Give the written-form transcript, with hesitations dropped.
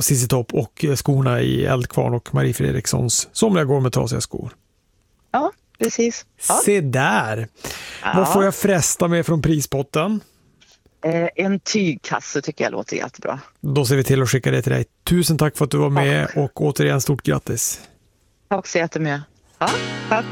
ZZ Top och skorna i Eldkvarn och Marie Fredrikssons Somliga går med trasiga skor. Ja, precis. Ja. Se där! Ja. Vad får jag fresta med från prispotten? En tygkasse tycker jag låter jättebra. Då ser vi till att skicka det till dig. Tusen tack för att du var med och återigen stort grattis. Tack så jättemycket. Ja, tack.